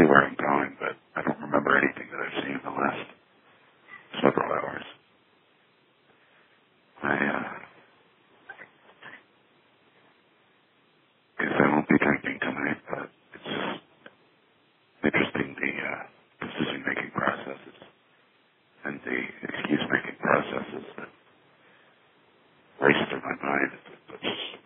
where I'm going, but I don't remember anything that I've seen in the last several hours. I guess I won't be drinking.